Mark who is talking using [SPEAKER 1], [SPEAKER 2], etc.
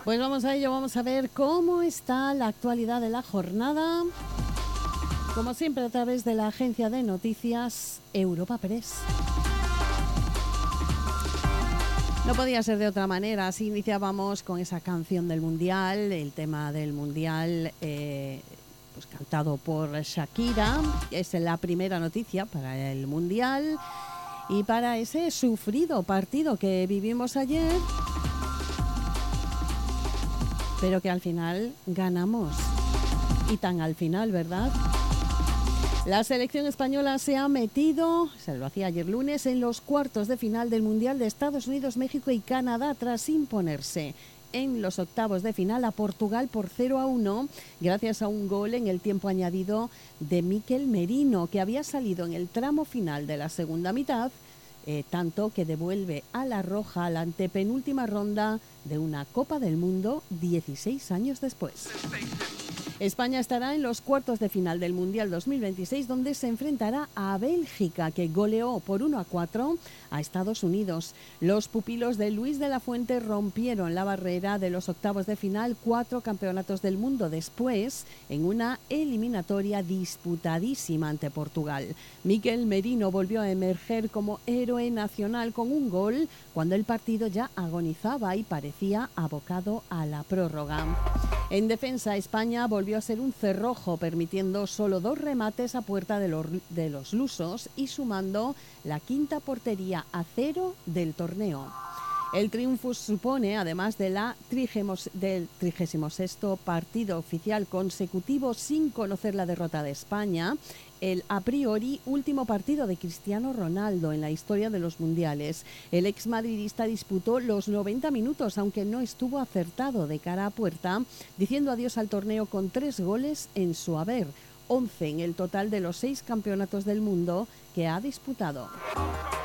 [SPEAKER 1] Pues vamos a ello, vamos a ver cómo está la actualidad de la jornada. Como siempre, a través de la agencia de noticias Europa Press. No podía ser de otra manera, así iniciábamos con esa canción del Mundial, el tema del Mundial pues cantado por Shakira. Es la primera noticia para el Mundial y para ese sufrido partido que vivimos ayer, pero que al final ganamos. Y tan al final, ¿verdad? La selección española se ha metido, se lo hacía ayer lunes, en los cuartos de final del Mundial de Estados Unidos, México y Canadá tras imponerse en los octavos de final a Portugal por 0-1 gracias a un gol en el tiempo añadido de Mikel Merino, que había salido en el tramo final de la segunda mitad, tanto que devuelve a la roja a la antepenúltima ronda de una Copa del Mundo 16 años después. España estará en los cuartos de final del Mundial 2026, donde se enfrentará a Bélgica, que goleó por 1-4 a Estados Unidos. Los pupilos de Luis de la Fuente rompieron la barrera de los octavos de final 4 campeonatos del mundo después, en una eliminatoria disputadísima ante Portugal. Mikel Merino volvió a emerger como héroe nacional con un gol cuando el partido ya agonizaba y parecía abocado a la prórroga. En defensa, España volvió a ser un cerrojo, permitiendo solo 2 remates a puerta de los lusos y sumando la quinta portería a 0 del torneo. El triunfo supone, además del 36º partido oficial consecutivo sin conocer la derrota de España, el a priori último partido de Cristiano Ronaldo en la historia de los mundiales. El exmadridista disputó los 90 minutos, aunque no estuvo acertado de cara a puerta, diciendo adiós al torneo con 3 goles en su haber, 11 en el total de los 6 campeonatos del mundo que ha disputado.